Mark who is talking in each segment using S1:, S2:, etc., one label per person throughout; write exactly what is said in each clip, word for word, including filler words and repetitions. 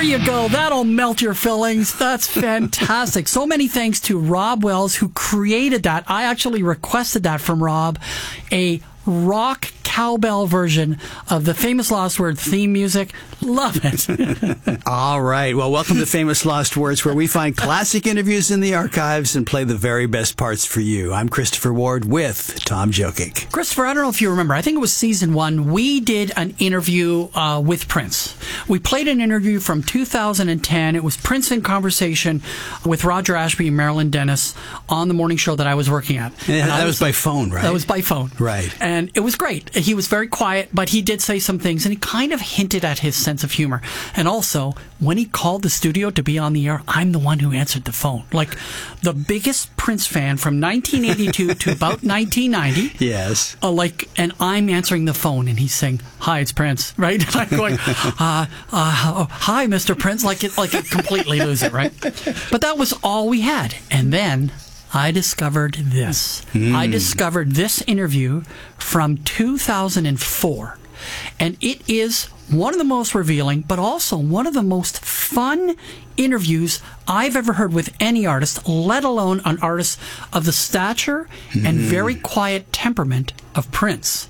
S1: There you go. That'll melt your fillings. That's fantastic. So many thanks to Rob Wells, who created that. I actually requested that from Rob, a rock cowbell version of the Famous Lost Words theme music. Love it.
S2: All right. Well, welcome to Famous Lost Words, where we find classic interviews in the archives and play the very best parts for you. I'm Christopher Ward with Tom Jokic.
S1: Christopher, I don't know if you remember, I think it was season one, we did an interview uh, with Prince. We played an interview from two thousand ten. It was Prince in Conversation with Roger Ashby and Marilyn Dennis on the morning show that I was working at.
S2: And
S1: and
S2: that
S1: was,
S2: was by phone, right?
S1: That was by phone.
S2: Right.
S1: And it was great. He was very quiet, but he did say some things, and he kind of hinted at his sense of humor. And also, when he called the studio to be on the air, I'm the one who answered the phone. Like, the biggest Prince fan from nineteen eighty-two to about nineteen ninety.
S2: Yes.
S1: Uh, like, and I'm answering the phone, and he's saying, "Hi, it's Prince," right? And I'm going, uh, uh, oh, "Hi, Mister Prince," like it, like I completely lose it, right? But that was all we had. And then I discovered this. Mm. I discovered this interview from two thousand four. And it is one of the most revealing, but also one of the most fun interviews I've ever heard with any artist, let alone an artist of the stature mm. and very quiet temperament of Prince.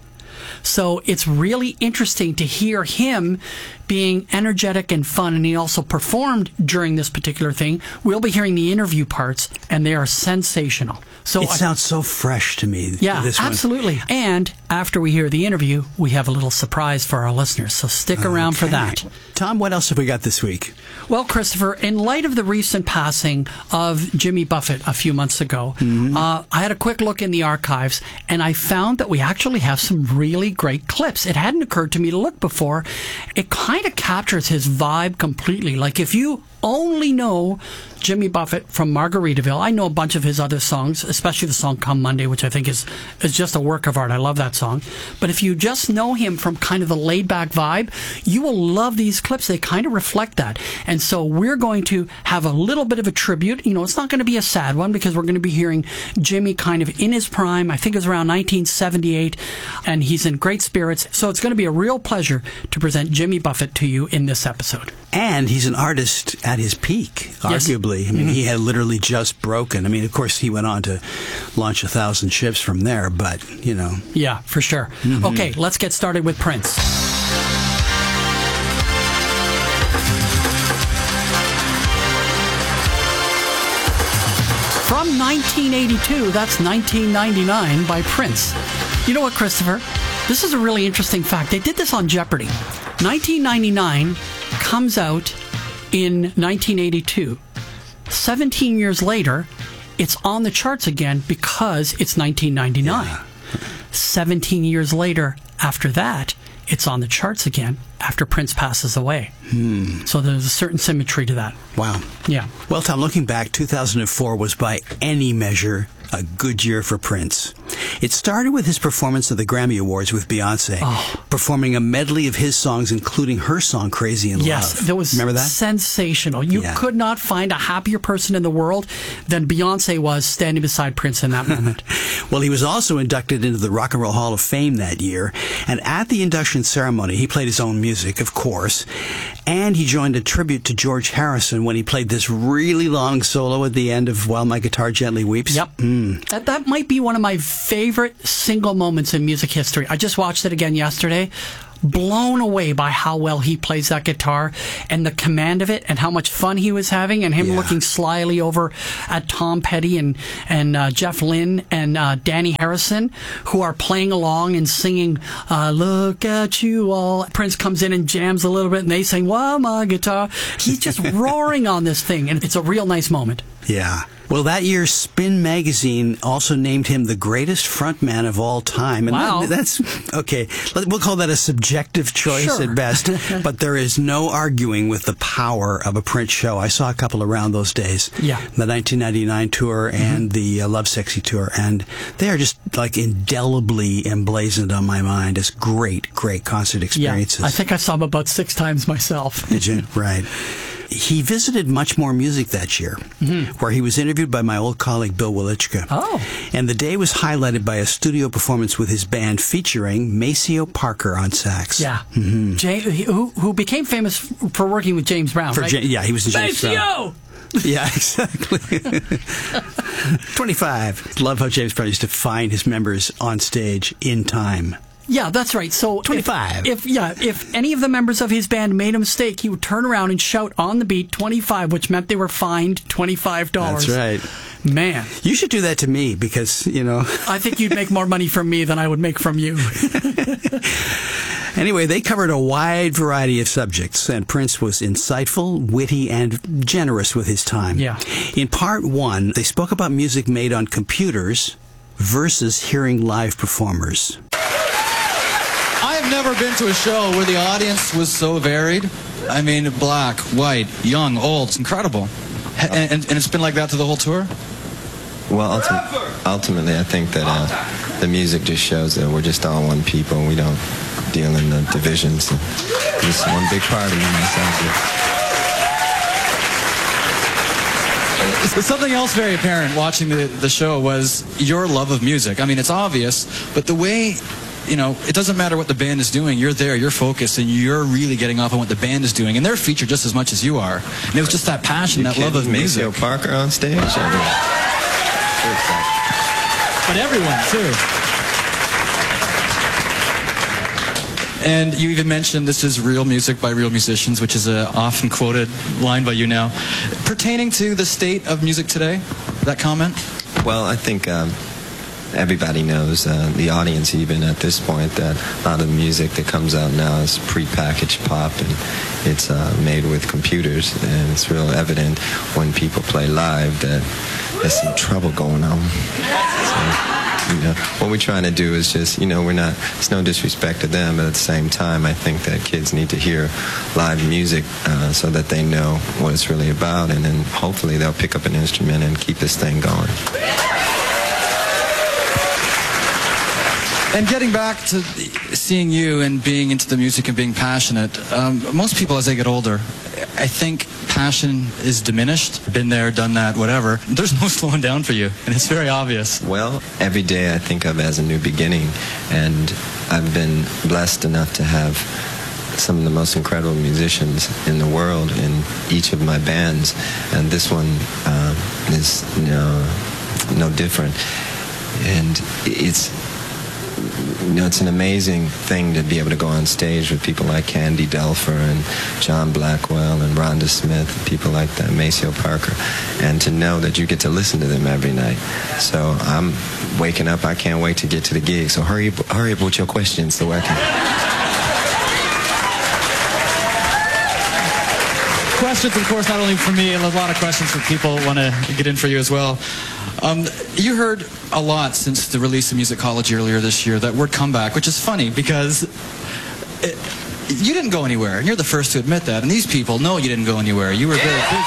S1: So it's really interesting to hear him being energetic and fun, and he also performed during this particular thing. We'll be hearing the interview parts, and they are sensational. So
S2: it
S1: I,
S2: sounds so fresh to me.
S1: Yeah,
S2: this
S1: absolutely.
S2: One.
S1: And after we hear the interview, we have a little surprise for our listeners, so stick around
S2: okay.
S1: for that.
S2: Tom, what else have we got this week?
S1: Well, Christopher, in light of the recent passing of Jimmy Buffett a few months ago, mm-hmm. uh, I had a quick look in the archives, and I found that we actually have some really great clips. It hadn't occurred to me to look before. It kind of captures his vibe completely. Like, if you only know Jimmy Buffett from Margaritaville, I know a bunch of his other songs, especially the song Come Monday, which I think is, is just a work of art. I love that song. But if you just know him from kind of the laid-back vibe, you will love these clips. They kind of reflect that. And so we're going to have a little bit of a tribute. You know, it's not going to be a sad one, because we're going to be hearing Jimmy kind of in his prime. I think it was around nineteen seventy-eight, and he's in great spirits. So it's going to be a real pleasure to present Jimmy Buffett to you in this episode.
S2: And he's an artist at his peak, arguably. Yes. I mean, mm-hmm. he had literally just broken. I mean, of course, he went on to launch a thousand ships from there, but, you know.
S1: Yeah, for sure. Mm-hmm. Okay, let's get started with Prince. From nineteen eighty-two, that's nineteen ninety-nine, by Prince. You know what, Christopher? This is a really interesting fact. They did this on Jeopardy. nineteen ninety-nine comes out in nineteen eighty-two. seventeen years later, it's on the charts again because it's nineteen ninety-nine. Yeah. seventeen years later, after that, it's on the charts again after Prince passes away. Hmm. So there's a certain symmetry to that.
S2: Wow.
S1: Yeah.
S2: Well, Tom, looking back, two thousand four was by any measure a good year for Prince. It started with his performance of the Grammy Awards with Beyonce, oh. performing a medley of his songs, including her song Crazy in
S1: yes,
S2: Love.
S1: Yes, that was
S2: Remember that?
S1: sensational. You yeah. could not find a happier person in the world than Beyonce was standing beside Prince in that moment.
S2: Well, he was also inducted into the Rock and Roll Hall of Fame that year, and at the induction ceremony, he played his own music, of course, and he joined a tribute to George Harrison when he played this really long solo at the end of While My Guitar Gently Weeps.
S1: Yep.
S2: Mm.
S1: That, that might be one of my favorite single moments in music history. I just watched it again yesterday. Blown away by how well he plays that guitar and the command of it, and how much fun he was having, and him yeah. looking slyly over at Tom Petty and and uh, Jeff Lynne and uh, Danny Harrison, who are playing along and singing uh, "Look at You All." Prince comes in and jams a little bit, and they sing "While My Guitar." He's just roaring on this thing, and it's a real nice moment.
S2: Yeah. Well, that year, Spin Magazine also named him the greatest frontman of all time. And
S1: wow.
S2: that, that's, okay, we'll call that a subjective choice
S1: sure.
S2: at best. But there is no arguing with the power of a Prince show. I saw a couple around those days.
S1: Yeah. The
S2: nineteen ninety-nine tour and mm-hmm. the uh, Love Sexy tour. And they are just like indelibly emblazoned on my mind as great, great concert experiences.
S1: Yeah. I think I saw them about six times myself.
S2: Did you? Right. he visited Much More Music that year, mm-hmm. where he was interviewed by my old colleague Bill Welichka.
S1: Oh.
S2: And the day was highlighted by a studio performance with his band featuring Maceo Parker on sax.
S1: Yeah. Mm-hmm. Jay, who, who became famous for working with James Brown,
S2: for
S1: right?
S2: Ja- yeah, he was in James
S1: Maceo!
S2: Brown. Yeah, exactly. twenty-five. Love how James Brown used to find his members on stage in time.
S1: Yeah, that's right. So
S2: twenty-five.
S1: If, if yeah, if any of the members of his band made a mistake, he would turn around and shout on the beat twenty-five, which meant they were fined twenty-five dollars.
S2: That's right.
S1: Man.
S2: You should do that to me because, you know.
S1: I think you'd make more money from me than I would make from you.
S2: Anyway, they covered a wide variety of subjects, and Prince was insightful, witty, and generous with his time.
S1: Yeah.
S2: In part one, they spoke about music made on computers versus hearing live performers.
S3: I have never been to a show where the audience was so varied. I mean, black, white, young, old. It's incredible. And, and, and it's been like that through the whole tour?
S4: Well, ulti- ultimately, I think that uh, the music just shows that we're just all one people. We don't deal in the divisions. It's one big party, and that sounds good.
S3: But something else very apparent watching the, the show was your love of music. I mean, it's obvious, but the way, you know, it doesn't matter what the band is doing. You're there, you're focused, and you're really getting off on what the band is doing. And they're featured just as much as you are. And it was just that passion,
S4: you
S3: that love of music.
S4: Maceo Parker on stage? I mean,
S3: but everyone, too. And you even mentioned this is real music by real musicians, which is a often quoted line by you now. Pertaining to the state of music today, that comment?
S4: Well, I think um, everybody knows, uh, the audience even at this point, that a lot of the music that comes out now is pre-packaged pop, and it's uh, made with computers, and it's real evident when people play live that there's some trouble going on. So, you know, what we're trying to do is just, you know, we're not, it's no disrespect to them, but at the same time, I think that kids need to hear live music uh, so that they know what it's really about, and then hopefully they'll pick up an instrument and keep this thing going.
S3: And getting back to seeing you and being into the music and being passionate, um, most people as they get older, I think passion is diminished. Been there, done that, whatever. There's no slowing down for you, and it's very obvious.
S4: Well, every day I think of as a new beginning, and I've been blessed enough to have some of the most incredible musicians in the world in each of my bands, and this one uh, is, you know, no different. And it's You know, it's an amazing thing to be able to go on stage with people like Candy Delfer and John Blackwell and Rhonda Smith, people like that, Maceo Parker, and to know that you get to listen to them every night. So I'm waking up, I can't wait to get to the gig. So hurry up, hurry up with your questions so I can...
S3: Questions, of course, not only for me, and a lot of questions for people want to get in for you as well. Um, you heard a lot since the release of Musicology earlier this year, that word comeback, which is funny because it, you didn't go anywhere, and you're the first to admit that, and these people know you didn't go anywhere. You were very busy.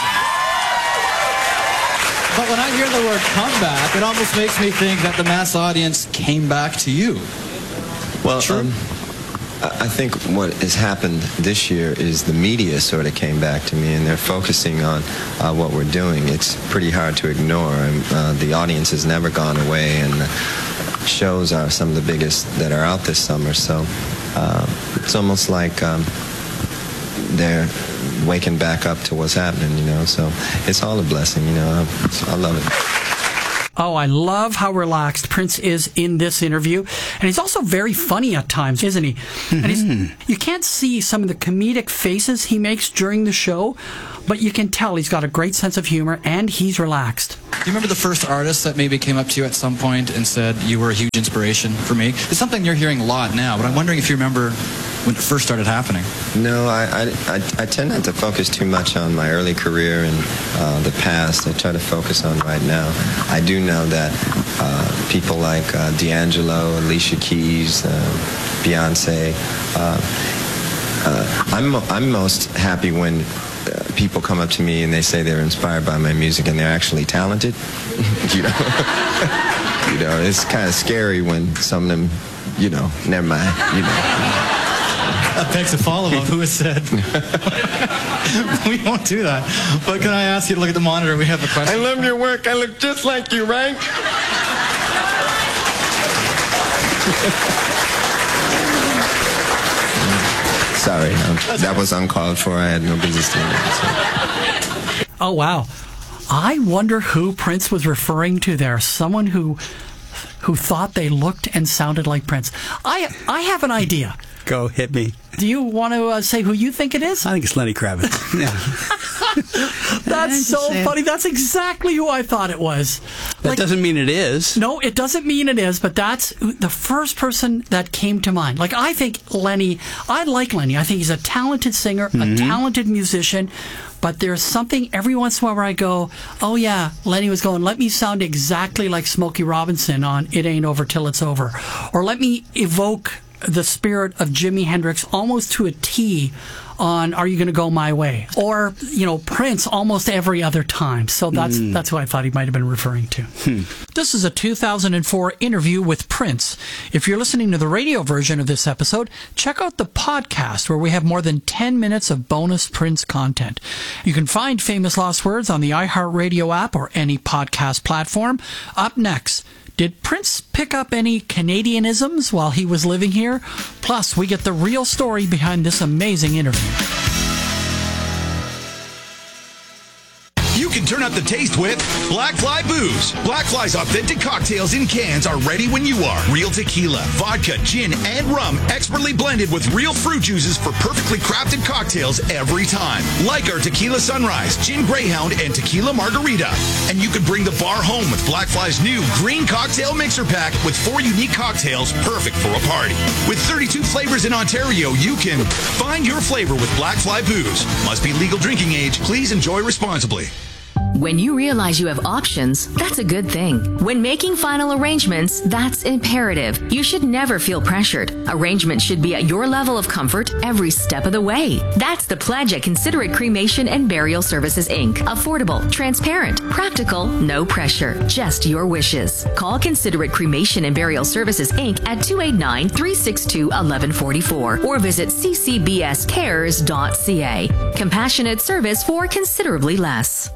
S3: But when I hear the word comeback, it almost makes me think that the mass audience came back to you.
S4: Well,
S3: True.
S4: Um, I think what has happened this year is the media sort of came back to me, and they're focusing on uh, what we're doing. It's pretty hard to ignore. Uh, the audience has never gone away, and the shows are some of the biggest that are out this summer. So uh, it's almost like um, they're waking back up to what's happening, you know. So it's all a blessing, you know. I, I love it.
S1: Oh, I love how relaxed Prince is in this interview. And he's also very funny at times, isn't he? Mm-hmm. And he's, you can't see some of the comedic faces he makes during the show, but you can tell he's got a great sense of humor and he's relaxed.
S3: Do you remember the first artist that maybe came up to you at some point and said you were a huge inspiration for me? It's something you're hearing a lot now, but I'm wondering if you remember when it first started happening.
S4: No, I, I, I, I tend not to focus too much on my early career and uh, the past. I try to focus on right now. I do know that uh, people like uh, D'Angelo, Alicia Keys, uh, Beyonce, uh, uh, I'm, I'm most happy when uh, people come up to me and they say they're inspired by my music and they're actually talented. you know, you know, it's kind of scary when some of them, you know, never mind, you know.
S3: That begs a follow-up. Who has said? We won't do that. But can I ask you to look at the monitor? We have a question.
S4: I love your work. I look just like you, right? Sorry, um, that was uncalled for. I had no business doing that. So.
S1: Oh, wow. I wonder who Prince was referring to there. Someone who who thought they looked and sounded like Prince. I I have an idea.
S2: Go, hit me.
S1: Do you want to uh, say who you think it is?
S2: I think it's Lenny Kravitz. Yeah.
S1: That's so funny. That's exactly who I thought it was.
S2: That
S1: Like,
S2: doesn't mean it is.
S1: no, it doesn't mean it is, but that's the first person that came to mind. Like, I think Lenny, I like Lenny. I think he's a talented singer,
S2: Mm-hmm.
S1: a talented musician, but there's something every once in a while where I go, oh yeah, Lenny was going, let me sound exactly like Smokey Robinson on It Ain't Over Till It's Over. Or let me evoke the spirit of Jimi Hendrix almost to a T on Are You Gonna Go My Way? Or, you know, Prince almost every other time. So that's mm. that's who I thought he might have been referring to. Hmm. This is a two thousand four interview with Prince. If you're listening to the radio version of this episode, check out the podcast where we have more than ten minutes of bonus Prince content. You can find Famous Lost Words on the iHeartRadio app or any podcast platform. Up next, did Prince pick up any Canadianisms while he was living here? Plus, we get the real story behind this amazing interview.
S5: You can turn up the taste with Black Fly Booze. Black Fly's authentic cocktails in cans are ready when you are. Real tequila, vodka, gin, and rum, expertly blended with real fruit juices for perfectly crafted cocktails every time. Like our Tequila Sunrise, Gin Greyhound, and Tequila Margarita. And you can bring the bar home with Black Fly's new Green Cocktail Mixer Pack with four unique cocktails perfect for a party. With thirty-two flavors in Ontario, you can find your flavor with Black Fly Booze. Must be legal drinking age. Please enjoy responsibly.
S6: When you realize you have options, that's a good thing. When making final arrangements, that's imperative. You should never feel pressured. Arrangements should be at your level of comfort every step of the way. That's the pledge at Considerate Cremation and Burial Services, Incorporated. Affordable, transparent, practical, no pressure, just your wishes. Call Considerate Cremation and Burial Services, Incorporated at two eight nine, three six two, one one four four or visit c c b s cares dot c a. Compassionate service for considerably less.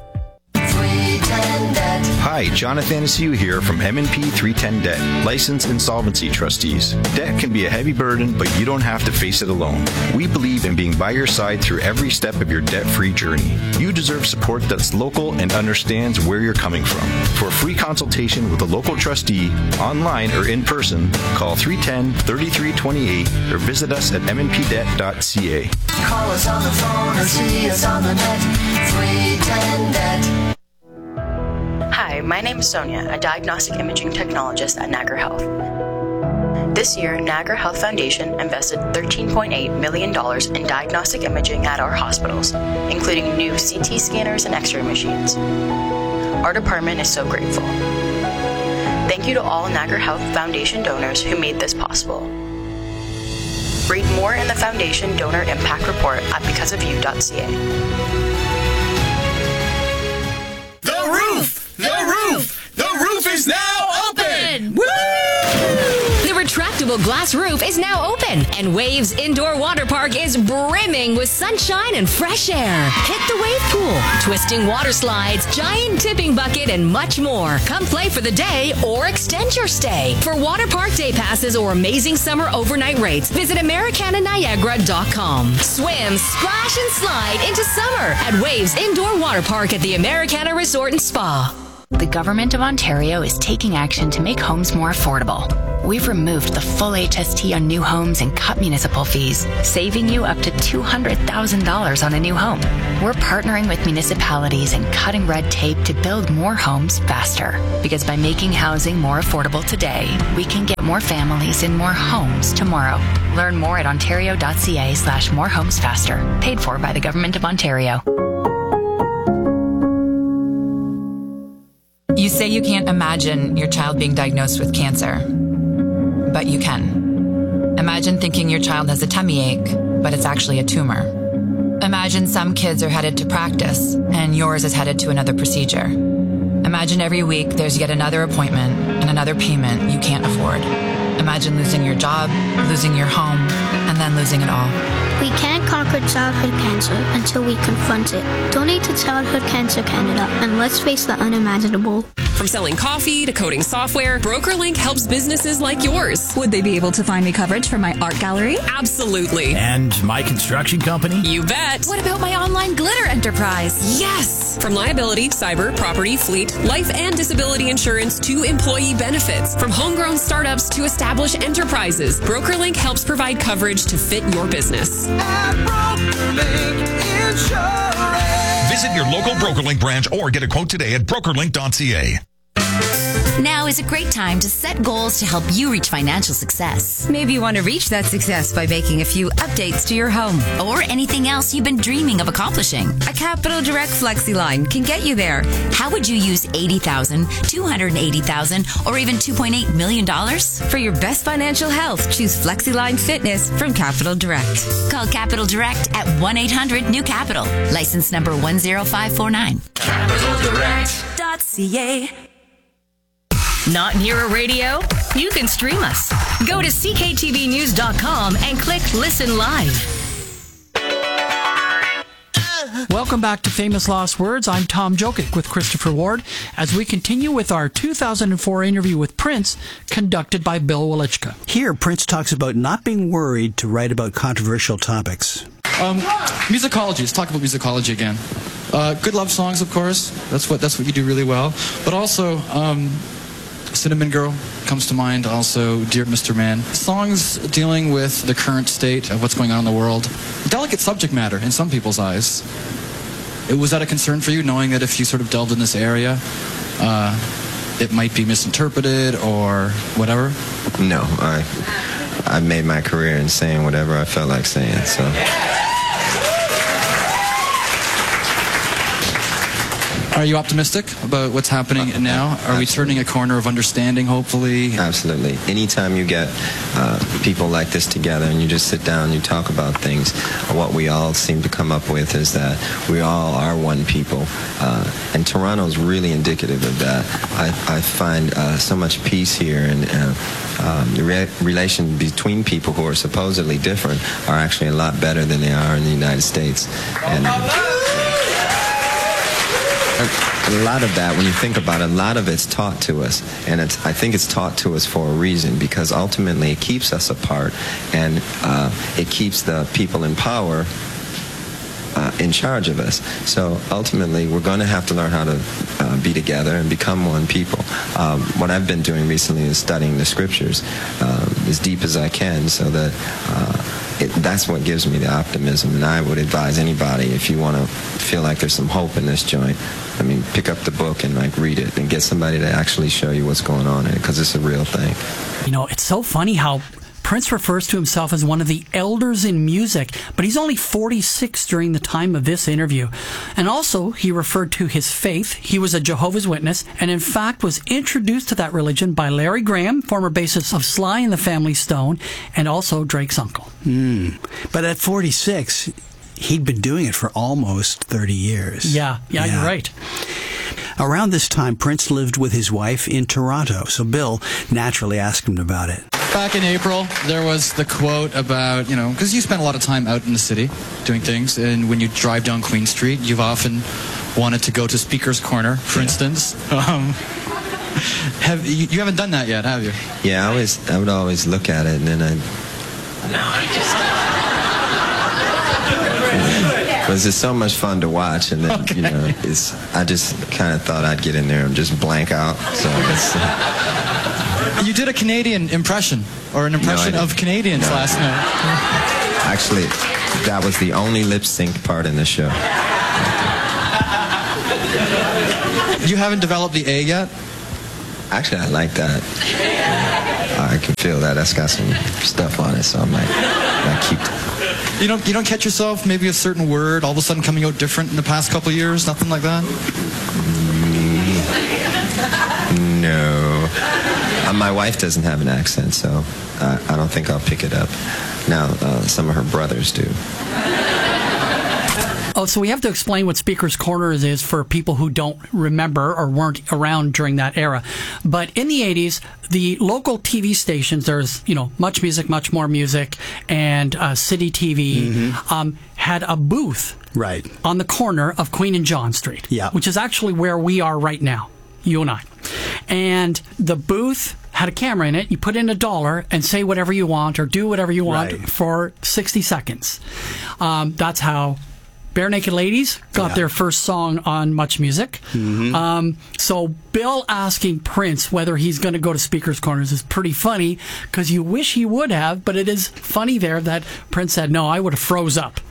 S7: Hi, Jonathan Anaciu here from M and P three ten Debt, Licensed Insolvency Trustees. Debt can be a heavy burden, but you don't have to face it alone. We believe in being by your side through every step of your debt-free journey. You deserve support that's local and understands where you're coming from. For a free consultation with a local trustee, online or in person, call three one zero, three three two eight or visit us at m n p debt dot c a.
S8: Call us on the phone or see us on the net. three ten debt.
S9: Hi, my name is Sonia, a diagnostic imaging technologist at Niagara Health. This year, Niagara Health Foundation invested thirteen point eight million dollars in diagnostic imaging at our hospitals, including new C T scanners and X-ray machines. Our department is so grateful. Thank you to all Niagara Health Foundation donors who made this possible. Read more in the Foundation Donor Impact Report at because of you dot c a.
S5: The roof! The roof! The roof is now open! Woo!
S6: The retractable glass roof is now open, and Waves Indoor Water Park is brimming with sunshine and fresh air. Hit the wave pool, twisting water slides, giant tipping bucket, and much more. Come play for the day or extend your stay. For water park day passes or amazing summer overnight rates, visit Americana Niagara dot com. Swim, splash, and slide into summer at Waves Indoor Water Park at the Americana Resort and Spa.
S10: The Government of Ontario is taking action to make homes more affordable. We've removed the full H S T on new homes and cut municipal fees, saving you up to two hundred thousand dollars on a new home. We're partnering with municipalities and cutting red tape to build more homes faster. Because by making housing more affordable today, we can get more families in more homes tomorrow. Learn more at ontario dot c a slash more homes faster. Paid for by the Government of Ontario.
S11: You say you can't imagine your child being diagnosed with cancer, but you can. Imagine thinking your child has a tummy ache, but it's actually a tumor. Imagine some kids are headed to practice, and yours is headed to another procedure. Imagine every week there's yet another appointment and another payment you can't afford. Imagine losing your job, losing your home, and then losing it all.
S12: We can't conquer childhood cancer until we confront it. Donate to Childhood Cancer Canada, and let's face the unimaginable.
S13: From selling coffee to coding software, BrokerLink helps businesses like yours.
S14: Would they be able to find me coverage for my art gallery?
S13: Absolutely.
S15: And my construction company?
S13: You bet.
S14: What about my online glitter enterprise?
S13: Yes. From liability, cyber, property, fleet, life and disability insurance to employee benefits. From homegrown startups to established enterprises, BrokerLink helps provide coverage to fit your business.
S8: At BrokerLink Insurance.
S5: Visit your local BrokerLink branch or get a quote today at brokerlink dot c a.
S16: Now is a great time to set goals to help you reach financial success.
S17: Maybe you want to reach that success by making a few updates to your home.
S16: Or anything else you've been dreaming of accomplishing.
S17: A Capital Direct FlexiLine can get you there.
S16: How would you use eighty thousand dollars, two hundred eighty thousand dollars, or even two point eight million dollars?
S17: For your best financial health, choose FlexiLine Fitness from Capital Direct.
S16: Call Capital Direct at one eight hundred new capital. License number one zero five four nine.
S8: Capital Direct.
S16: .ca.
S18: Not near a radio? You can stream us. Go to c k t v news dot com and click Listen Live.
S1: Welcome back to Famous Lost Words. I'm Tom Jokic with Christopher Ward as we continue with our two thousand four interview with Prince, conducted by Bill Welichka.
S2: Here, Prince talks about not being worried to write about controversial topics.
S3: Um, musicology. Let's talk about musicology again. Uh, good love songs, of course. That's what that's what you do really well. But also, um, Cinnamon Girl comes to mind. Also, Dear Mister Man. Songs dealing with the current state of what's going on in the world. Delicate subject matter in some people's eyes. It, was that a concern for you, knowing that if you sort of delved in this area, uh, it might be misinterpreted or whatever?
S4: No, I I made my career in saying whatever I felt like saying. So.
S3: Are you optimistic about what's happening uh, now? Are absolutely. we turning a corner of understanding, hopefully?
S4: Absolutely. Anytime you get uh, people like this together and you just sit down and you talk about things, what we all seem to come up with is that we all are one people. Uh, and Toronto's really indicative of that. I, I find uh, so much peace here, and uh, um, the re- relation between people who are supposedly different are actually a lot better than they are in the United States. And a lot of that, when you think about it, a lot of it's taught to us, and it's, I think it's taught to us for a reason, because ultimately it keeps us apart, and uh, it keeps the people in power uh, in charge of us. So ultimately, we're going to have to learn how to uh, be together and become one people. Um, what I've been doing recently is studying the scriptures um, as deep as I can, so that uh, It, that's what gives me the optimism, and I would advise anybody, if you want to feel like there's some hope in this joint, I mean, pick up the book and like read it, and get somebody to actually show you what's going on in it, because it's a real thing.
S1: You know, it's so funny how Prince refers to himself as one of the elders in music, but he's only forty-six during the time of this interview. And also, he referred to his faith. He was a Jehovah's Witness, and in fact was introduced to that religion by Larry Graham, former bassist of Sly and the Family Stone, and also Drake's uncle.
S2: Mm. But at forty-six, he'd been doing it for almost thirty years.
S1: Yeah, yeah, yeah. You're right.
S2: Around this time, Prince lived with his wife in Toronto, so Bill naturally asked him about it.
S3: Back in April, there was the quote about, you know, because you spend a lot of time out in the city doing things, and when you drive down Queen Street, you've often wanted to go to Speaker's Corner, for yeah. instance. Um, have you, you haven't done that yet, have you?
S4: Yeah, I always, I would always look at it, and then I'd...
S8: No, I just...
S4: Because it's so much fun to watch, and then, okay. you know, it's, I just kind of thought I'd get in there and just blank out, so it's... Uh,
S3: You did a Canadian impression, or an impression no, of Canadians no. last night.
S4: Actually, that was the only lip sync part in the show.
S3: You haven't developed the A yet?
S4: Actually, I like that. I can feel that. That's got some stuff on it, so I might, might keep it.
S3: You don't, you don't catch yourself, maybe a certain word, all of a sudden coming out different in the past couple of years? Nothing like that?
S4: No. Uh, my wife doesn't have an accent, so uh, I don't think I'll pick it up. Now, uh, some of her brothers do.
S1: Oh, so we have to explain what Speaker's Corners is for people who don't remember or weren't around during that era. But in the eighties, the local T V stations, there's, you know, Much Music, Much More Music, and uh, City T V, mm-hmm. um, had a booth
S2: right
S1: on the corner of Queen and John Street,
S2: yeah.
S1: which is actually where we are right now, you and I. And the booth had a camera in it. You put in a dollar and say whatever you want or do whatever you want
S2: right.
S1: for sixty seconds. Um, that's how Bare Naked Ladies got yeah. their first song on Much Music. Mm-hmm. Um, so Bill asking Prince whether he's going to go to Speaker's Corners is pretty funny because you wish he would have, but it is funny there that Prince said, no, I would have froze up.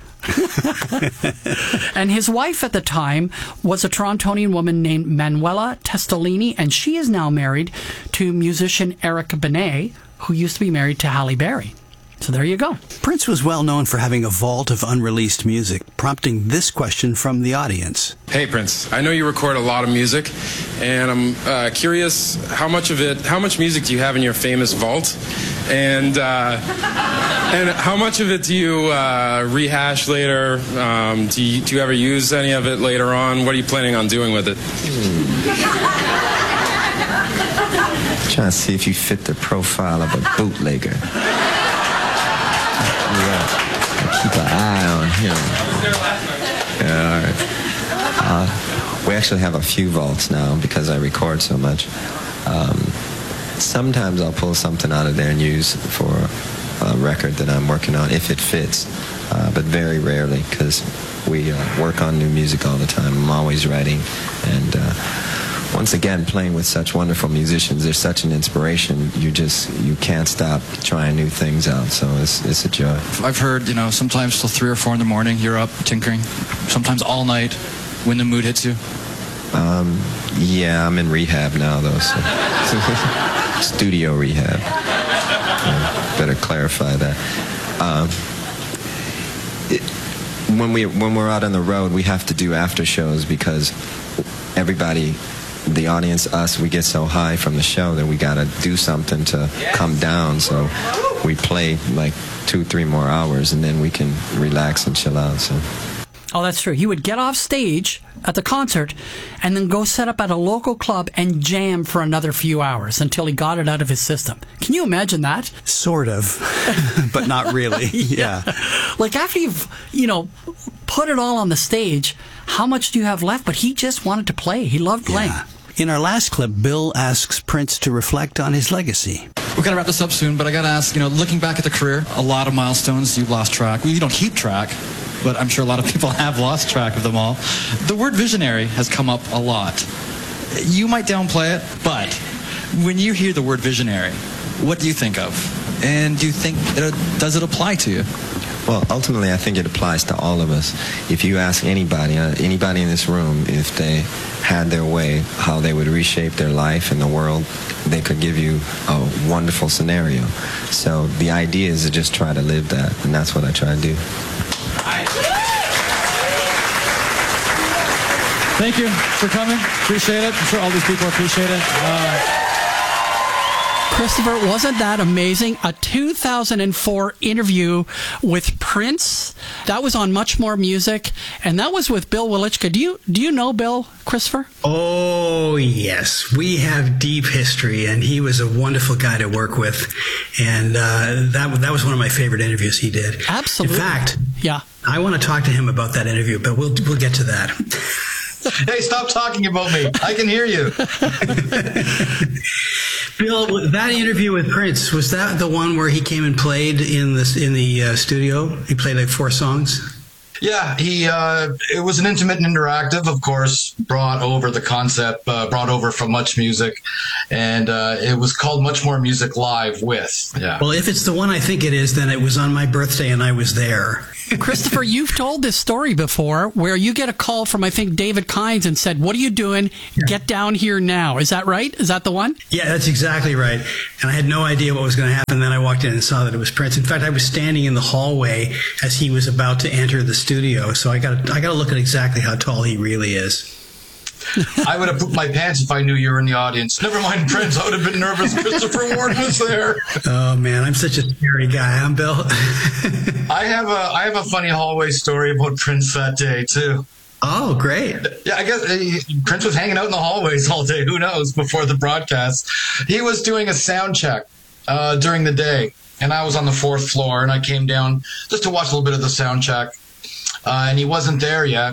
S1: And his wife at the time was a Torontonian woman named Manuela Testolini, and she is now married to musician Eric Benet, who used to be married to Halle Berry. So there you go.
S2: Prince was well known for having a vault of unreleased music, prompting this question from the audience.
S19: Hey, Prince, I know you record a lot of music, and I'm uh, curious how much of it, how much music do you have in your famous vault? And uh, and how much of it do you uh, rehash later? Um, do, you, do you ever use any of it later on? What are you planning on doing with it?
S4: I'm trying to see if you fit the profile of a bootlegger. Yeah, keep an eye on him. Yeah, all right. Uh, we actually have a few vaults now because I record so much. Um, sometimes I'll pull something out of there and use for a record that I'm working on if it fits, uh, but very rarely because we uh, work on new music all the time. I'm always writing, and uh, once again, playing with such wonderful musicians, they're such an inspiration. You just, you can't stop trying new things out, so it's, it's a joy.
S3: I've heard, you know, sometimes till three or four in the morning, you're up tinkering. Sometimes all night when the mood hits you.
S4: Um, yeah, I'm in rehab now, though, so studio rehab. Uh, better clarify that. Um, it, when, we, when we're out on the road, we have to do after shows because everybody... the audience, us, we get so high from the show that we got to do something to come down. So we play like two, three more hours, and then we can relax and chill out. So.
S1: Oh, that's true. He would get off stage at the concert and then go set up at a local club and jam for another few hours until he got it out of his system. Can you imagine that?
S2: Sort of, but not really. Yeah.
S1: yeah. Like after you've, you know, put it all on the stage, how much do you have left? But he just wanted to play. He loved playing.
S2: Yeah. In our last clip, Bill asks Prince to reflect on his legacy.
S3: We're going to wrap this up soon, but I got to ask, you know, looking back at the career, a lot of milestones you've lost track. Well, you don't keep track, but I'm sure a lot of people have lost track of them all. The word visionary has come up a lot. You might downplay it, but when you hear the word visionary, what do you think of? And do you think, it, does it apply to you?
S4: Well, ultimately, I think it applies to all of us. If you ask anybody, uh, anybody in this room, if they had their way, how they would reshape their life and the world, they could give you a wonderful scenario. So the idea is to just try to live that, and that's what I try to do.
S3: Thank you for coming. Appreciate it. I'm sure all these people appreciate it. Uh,
S1: Christopher, wasn't that amazing? A two thousand four interview with Prince. That was on Much More Music, and that was with Bill Welychka. Do you do you know Bill, Christopher?
S2: Oh, yes. We have deep history, and he was a wonderful guy to work with. And uh, that, that was one of my favorite interviews he did.
S1: Absolutely.
S2: In fact,
S1: yeah.
S2: I want to talk to him about that interview, but we'll we'll get to that.
S20: Hey, stop talking about me. I can hear you.
S2: Bill, that interview with Prince, was that the one where he came and played in the, in the uh, studio? He played like four songs?
S20: Yeah, he. Uh, it was an intimate and interactive, of course, brought over the concept, uh, brought over from Much Music, and uh, it was called Much More Music Live with. Yeah.
S2: Well, if it's the one I think it is, then it was on my birthday and I was there.
S1: Christopher, you've told this story before where you get a call from, I think, David Kynes and said, what are you doing? Yeah. Get down here now. Is that right? Is that the one?
S2: Yeah, that's exactly right. And I had no idea what was going to happen. Then I walked in and saw that it was Prince. In fact, I was standing in the hallway as he was about to enter the studio. So I got I got to look at exactly how tall he really is.
S20: I would have pooped my pants if I knew you were in the audience. Never mind Prince, I would have been nervous. Christopher Ward was there.
S2: Oh man, I'm such a scary guy, I'm Bill.
S20: I have a I have a funny hallway story about Prince that day too.
S2: Oh, great.
S20: Yeah, I guess uh, Prince was hanging out in the hallways all day. Who knows? Before the broadcast, he was doing a sound check uh, during the day, and I was on the fourth floor, and I came down just to watch a little bit of the sound check, uh, and he wasn't there yet.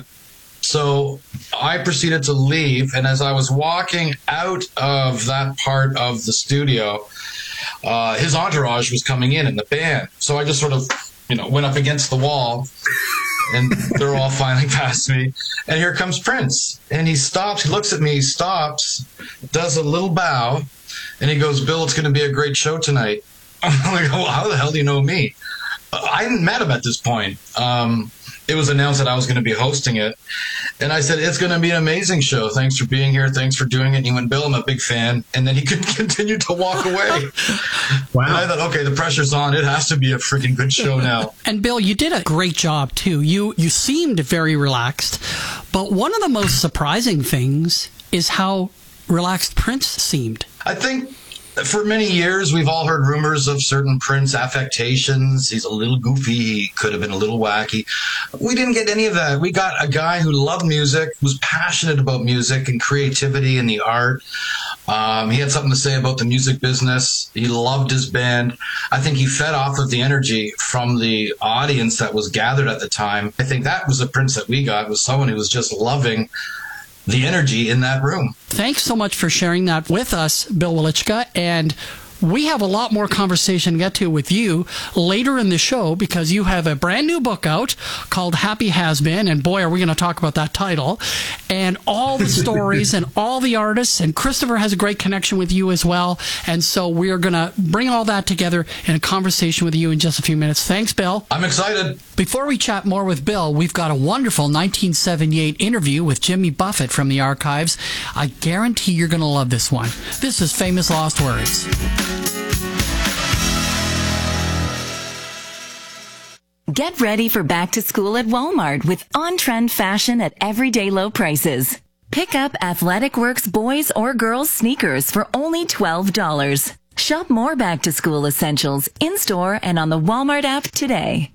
S20: So I proceeded to leave, and as I was walking out of that part of the studio, uh, his entourage was coming in in the band. So I just sort of, you know, went up against the wall. And they're all filing past me. And here comes Prince. And he stops. He looks at me. He stops, does a little bow, and he goes, Bill, it's going to be a great show tonight. I'm like, oh, how the hell do you know me? I hadn't met him at this point. Um, it was announced that I was going to be hosting it. And I said, it's going to be an amazing show. Thanks for being here. Thanks for doing it. And he went, Bill, I'm a big fan. And then he could continue to walk away. Wow. And I thought, okay, the pressure's on. It has to be a freaking good show now.
S1: And Bill, you did a great job, too. You, you seemed very relaxed. But one of the most surprising things is how relaxed Prince seemed.
S20: I think for many years, we've all heard rumors of certain Prince affectations. He's a little goofy. He could have been a little wacky. We didn't get any of that. We got a guy who loved music, was passionate about music and creativity and the art. Um, he had something to say about the music business. He loved his band. I think he fed off of the energy from the audience that was gathered at the time. I think that was the Prince that we got, was someone who was just loving the energy in that room.
S1: Thanks so much for sharing that with us, Bill Welychka. And we have a lot more conversation to get to with you later in the show because you have a brand new book out called Happy Has Been. And boy, are we going to talk about that title. And all the stories and all the artists. And Christopher has a great connection with you as well. And so we are going to bring all that together in a conversation with you in just a few minutes. Thanks, Bill.
S20: I'm excited.
S1: Before we chat more with Bill, we've got a wonderful nineteen seventy-eight interview with Jimmy Buffett from the archives. I guarantee you're going to love this one. This is Famous Lost Words.
S17: Get ready for back to school at Walmart with on-trend fashion at everyday low prices. Pick up Athletic Works boys or girls sneakers for only twelve dollars. Shop more back to school essentials in-store and on the Walmart app today.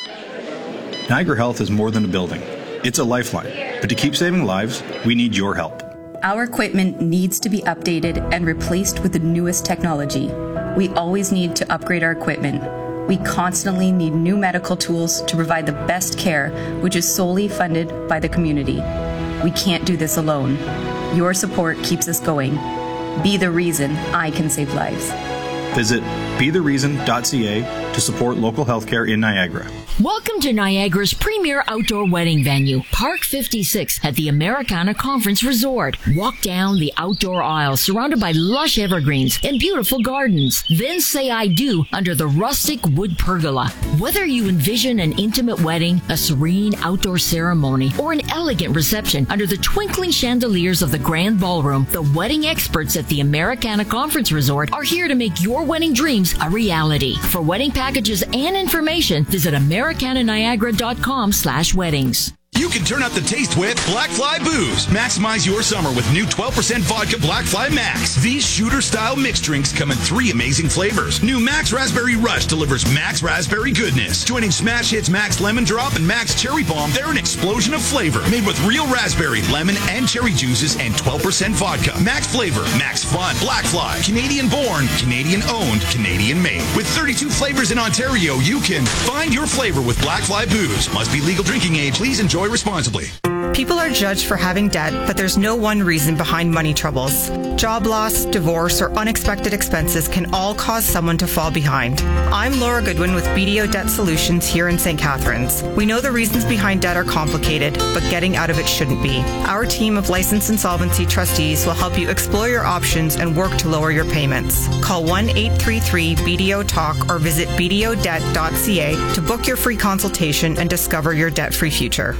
S7: Niagara Health is more than a building. It's a lifeline. But to keep saving lives, we need your help.
S21: Our equipment needs to be updated and replaced with the newest technology. We always need to upgrade our equipment. We constantly need new medical tools to provide the best care, which is solely funded by the community. We can't do this alone. Your support keeps us going. Be the reason I can save lives.
S7: Visit be the reason dot c a to support local healthcare in Niagara.
S22: Welcome to Niagara's premier outdoor wedding venue, Park fifty-six at the Americana Conference Resort. Walk down the outdoor aisle surrounded by lush evergreens and beautiful gardens. Then say I do under the rustic wood pergola. Whether you envision an intimate wedding, a serene outdoor ceremony, or an elegant reception under the twinkling chandeliers of the grand ballroom, the wedding experts at the Americana Conference Resort are here to make your wedding dreams a reality. For wedding packages and information, visit Americana Americana Niagara dot com slash weddings.
S5: You can turn up the taste with Black Fly Booze. Maximize your summer with new twelve percent vodka Black Fly Max. These shooter-style mixed drinks come in three amazing flavors. New Max Raspberry Rush delivers Max Raspberry goodness. Joining Smash Hits Max Lemon Drop and Max Cherry Bomb, they're an explosion of flavor. Made with real raspberry, lemon, and cherry juices and twelve percent vodka. Max flavor, Max fun, Black Fly. Canadian born, Canadian owned, Canadian made. With thirty-two flavors in Ontario, you can find your flavor with Black Fly Booze. Must be legal drinking age. Please enjoy responsibly.
S23: People are judged for having debt, but there's no one reason behind money troubles. Job loss, divorce, or unexpected expenses can all cause someone to fall behind. I'm Laura Goodwin with B D O Debt Solutions here in Saint Catharines. We know the reasons behind debt are complicated, but getting out of it shouldn't be. Our team of licensed insolvency trustees will help you explore your options and work to lower your payments. Call one eight three three B D O talk or visit b d o debt dot c a to book your free consultation and discover your debt-free future.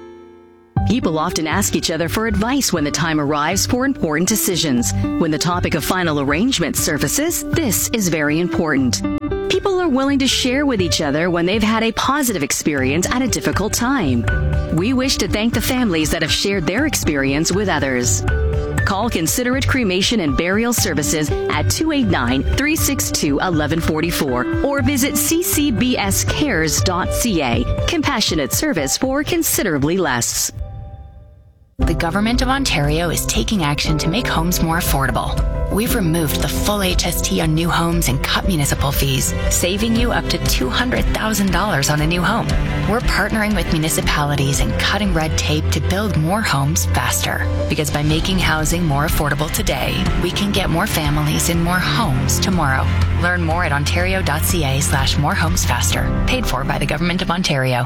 S24: People often ask each other for advice when the time arrives for important decisions. When the topic of final arrangement surfaces, this is very important. People are willing to share with each other when they've had a positive experience at a difficult time. We wish to thank the families that have shared their experience with others. Call Considerate Cremation and Burial Services at two eight nine, three six two, one one four four or visit c c b s cares dot c a. Compassionate service for considerably less.
S16: The Government of Ontario is taking action to make homes more affordable. We've removed the full H S T on new homes and cut municipal fees, saving you up to two hundred thousand dollars on a new home. We're partnering with municipalities and cutting red tape to build more homes faster. Because by making housing more affordable today, we can get more families in more homes tomorrow. Learn more at ontario.ca slash more homes faster. Paid for by the Government of Ontario.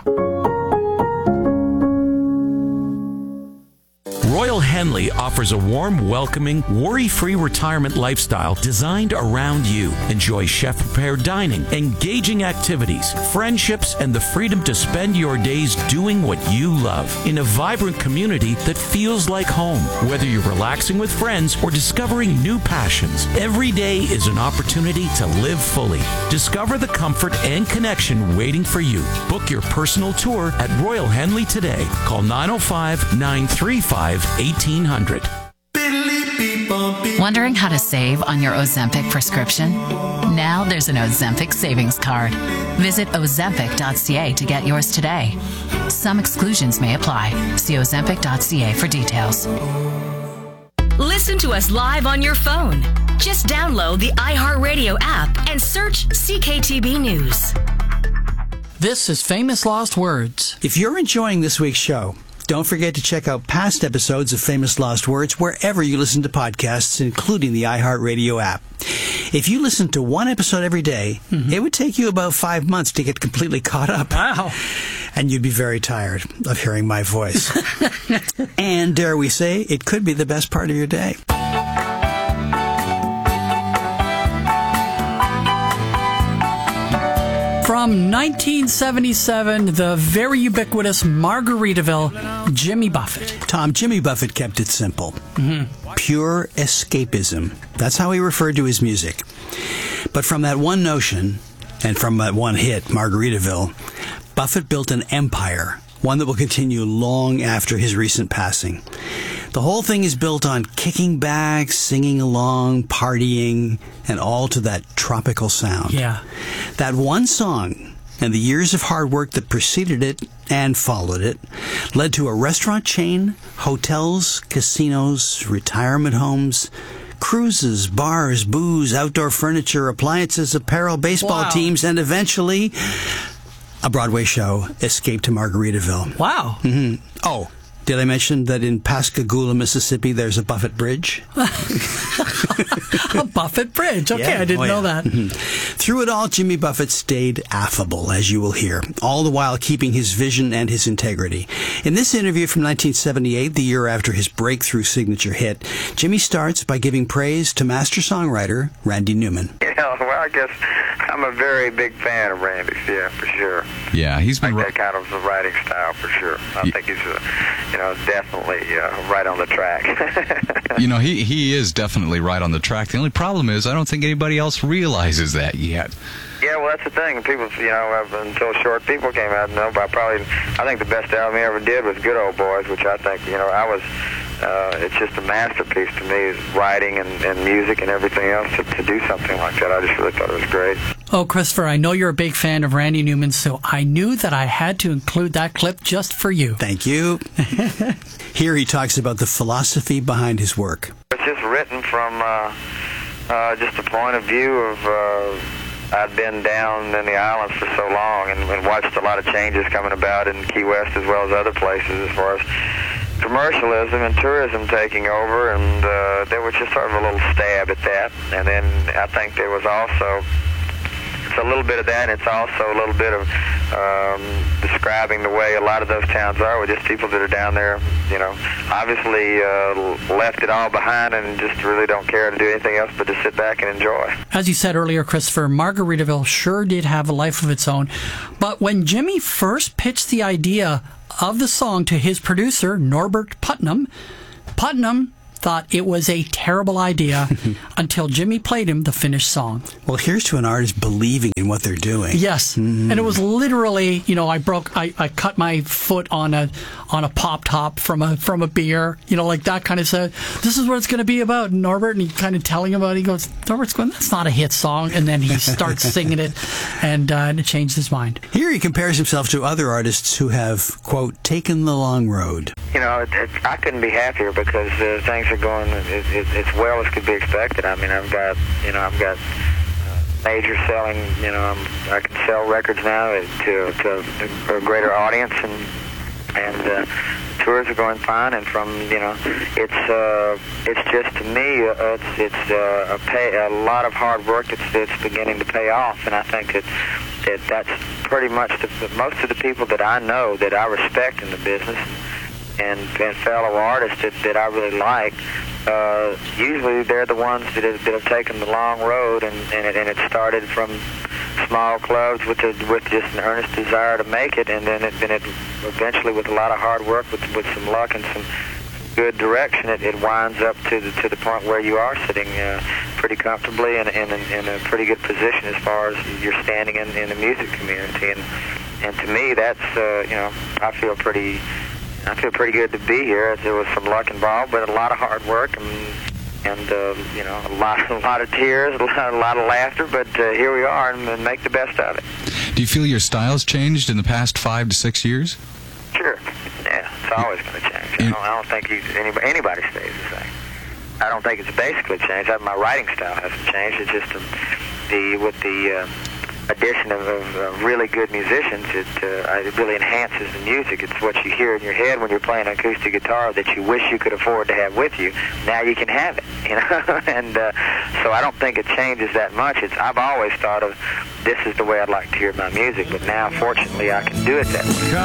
S6: Royal Henley offers a warm, welcoming, worry-free retirement lifestyle designed around you. Enjoy chef-prepared dining, engaging activities, friendships, and the freedom to spend your days doing what you love in a vibrant community that feels like home. Whether you're relaxing with friends or discovering new passions, every day is an opportunity to live fully. Discover the comfort and connection waiting for you. Book your personal tour at Royal Henley today. Call nine oh five, nine three five, eighteen hundred.
S9: Wondering how to save on your Ozempic prescription? Now there's an Ozempic savings card. Visit ozempic dot c a to get yours today. Some exclusions may apply. See ozempic dot c a for details.
S18: Listen to us live on your phone. Just download the iHeartRadio app and search C K T B News.
S1: This is Famous Lost Words.
S2: If you're enjoying this week's show, don't forget to check out past episodes of Famous Lost Words wherever you listen to podcasts, including the iHeartRadio app. If you listen to one episode every day, mm-hmm. it would take you about five months to get completely caught up.
S1: Wow.
S2: And you'd be very tired of hearing my voice. And dare we say, it could be the best part of your day.
S1: From nineteen seventy-seven, the very ubiquitous Margaritaville, Jimmy Buffett.
S2: Tom, Jimmy Buffett kept it simple. Mm-hmm. Pure escapism. That's how he referred to his music. But from that one notion, and from that one hit, Margaritaville, Buffett built an empire, one that will continue long after his recent passing. The whole thing is built on kicking back, singing along, partying, and all to that tropical sound.
S1: Yeah.
S2: That one song and the years of hard work that preceded it and followed it led to a restaurant chain, hotels, casinos, retirement homes, cruises, bars, booze, outdoor furniture, appliances, apparel, baseball
S1: wow.
S2: teams, and eventually a Broadway show, Escape to Margaritaville.
S1: Wow.
S2: Mm-hmm. Oh, did I mention that in Pascagoula, Mississippi, there's a Buffett Bridge?
S1: A Buffett Bridge. Okay,
S2: yeah.
S1: I didn't
S2: oh, yeah.
S1: know that.
S2: Mm-hmm. Through it all, Jimmy Buffett stayed affable, as you will hear, all the while keeping his vision and his integrity. In this interview from nineteen seventy-eight, the year after his breakthrough signature hit, Jimmy starts by giving praise to master songwriter Randy Newman.
S10: Yeah, well, I guess I'm a very big fan of Randy's, yeah, for sure.
S11: Yeah, he's been...
S10: I like that kind of the writing style, for sure. I y- think he's, uh, you know, definitely uh, right on the track.
S11: You know, he, he is definitely right on the track. The only problem is I don't think anybody else realizes that yet.
S10: Yeah, well, that's the thing. People, you know, until Short People came out, no, but I probably, I think the best album he ever did was Good Old Boys, which I think, you know, I was, uh, it's just a masterpiece to me, is writing and, and music and everything else to, to do something like that. I just really thought it was great.
S1: Oh, Christopher, I know you're a big fan of Randy Newman, so I knew that I had to include that clip just for you.
S2: Thank you. Here he talks about the philosophy behind his work.
S10: It's just written from uh, uh, just a point of view of... Uh, I'd been down in the islands for so long and, and watched a lot of changes coming about in Key West as well as other places as far as commercialism and tourism taking over, and uh, there was just sort of a little stab at that. And then I think there was also, it's a little bit of that, and it's also a little bit of um, describing the way a lot of those towns are with just people that are down there, you know, obviously uh, left it all behind and just really don't care to do anything else but to sit back and enjoy.
S1: As you said earlier, Christopher, Margaritaville sure did have a life of its own. But when Jimmy first pitched the idea of the song to his producer, Norbert Putnam, Putnam thought it was a terrible idea until Jimmy played him the finished song.
S2: Well, here's to an artist believing in what they're doing.
S1: Yes, mm-hmm. And it was literally, you know, I broke, I, I cut my foot on a on a pop top from a from a beer, you know, like that kind of stuff. This is what it's going to be about, Norbert. And he kind of telling him about it. He goes, Norbert's going, that's not a hit song. And then he starts singing it, and, uh, and it changed his mind.
S2: Here he compares himself to other artists who have, quote, taken the long road.
S10: You know, it, it, I couldn't be happier because uh, things are going it, it, as well as could be expected. I mean, I've got, you know, I've got uh, major selling, you know, I'm, I can sell records now to, to a greater audience, and and uh, tours are going fine. And from, you know, it's uh, it's just, to me, uh, it's it's uh, a pay a lot of hard work that's it's beginning to pay off, and I think that that that's pretty much the, most of the people that I know that I respect in the business, and, and fellow artists that, that I really like, uh, usually they're the ones that have, that have taken the long road, and, and, it, and it started from small clubs with a, with just an earnest desire to make it, and then it, then it eventually, with a lot of hard work, with with some luck and some good direction, it, it winds up to the to the point where you are sitting uh, pretty comfortably and in, in, in a pretty good position as far as you're standing in, in the music community, and and to me, that's uh, you know, I feel pretty. I feel pretty good to be here. There was some luck involved, but a lot of hard work, and and uh, you know, a lot, a lot of tears, a lot, a lot of laughter. But uh, here we are, and, and make the best of it.
S11: Do you feel your style's changed in the past five to six years?
S10: Sure. Yeah, it's always going to change. I don't, I don't think you, anybody, anybody stays the same. I don't think it's basically changed. My writing style hasn't changed. It's just the, the with the uh, addition of, of uh, really good musicians, it, uh, it really enhances the music. It's what you hear in your head when you're playing an acoustic guitar that you wish you could afford to have with you. Now you can have it, you know. and uh, so I don't think it changes that much. It's I've always thought of this is the way I'd like to hear my music, but now, fortunately, I can do it that way.